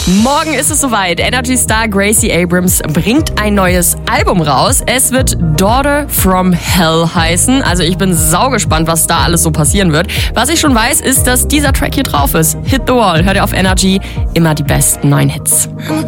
Morgen ist es soweit. Energy-Star Gracie Abrams bringt ein neues Album raus. Es wird Daughter from Hell heißen. Also ich bin saugespannt, was da alles so passieren wird. Was ich schon weiß, ist, dass dieser Track hier drauf ist. Hit the Wall. Hört ihr auf Energy. Immer die besten neuen Hits.